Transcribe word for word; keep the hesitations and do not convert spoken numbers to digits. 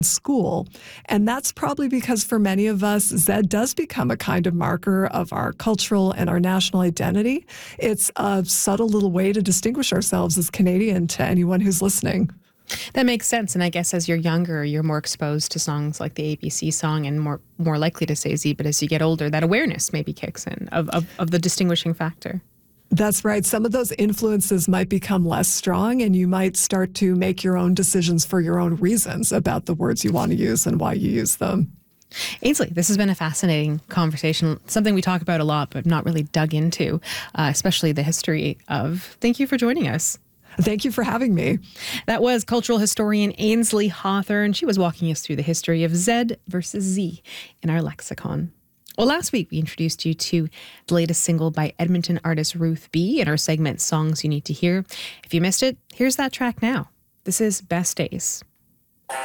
school. And that's probably because for many of us, Zed does become a kind of marker of our cultural and our national identity. It's a subtle little way to distinguish ourselves as Canadian to anyone who's listening. That makes sense. And I guess as you're younger, you're more exposed to songs like the A B C song and more more likely to say Z. But as you get older, that awareness maybe kicks in of, of, of the distinguishing factor. That's right. Some of those influences might become less strong, and you might start to make your own decisions for your own reasons about the words you want to use and why you use them. Ainsley, this has been a fascinating conversation, something we talk about a lot, but not really dug into, uh, especially the history of. Thank you for joining us. Thank you for having me. That was cultural historian Ainsley Hawthorne. She was walking us through the history of Z versus Z in our lexicon. Well, last week we introduced you to the latest single by Edmonton artist Ruth B in our segment Songs You Need to Hear. If you missed it, here's that track now. This is Best Days.